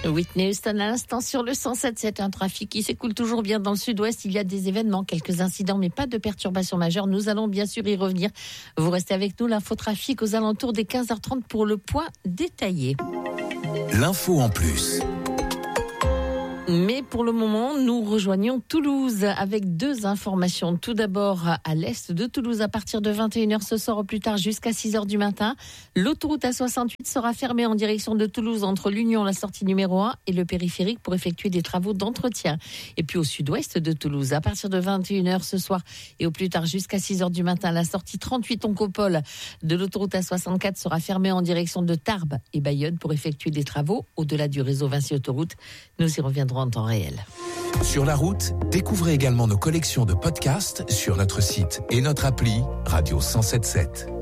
Whitney Houston à l'instant sur le 107.7, un trafic qui s'écoule toujours bien dans le sud-ouest. Il y a des événements, quelques incidents, mais pas de perturbations majeures. Nous allons bien sûr y revenir. Vous restez avec nous, l'infotrafic aux alentours des 15h30 pour le point détaillé. L'info en plus. Mais pour le moment, nous rejoignons Toulouse avec deux informations. Tout d'abord, à l'est de Toulouse, à partir de 21h ce soir au plus tard jusqu'à 6h du matin, l'autoroute A68 sera fermée en direction de Toulouse entre l'Union, la sortie numéro 1 et le périphérique pour effectuer des travaux d'entretien. Et puis au sud-ouest de Toulouse, à partir de 21h ce soir et au plus tard jusqu'à 6h du matin, la sortie 38 Oncopole de l'autoroute A64 sera fermée en direction de Tarbes et Bayonne pour effectuer des travaux au-delà du réseau Vinci Autoroute. Nous y reviendrons en temps réel. Sur la route, découvrez également nos collections de podcasts sur notre site et notre appli Radio 107.7.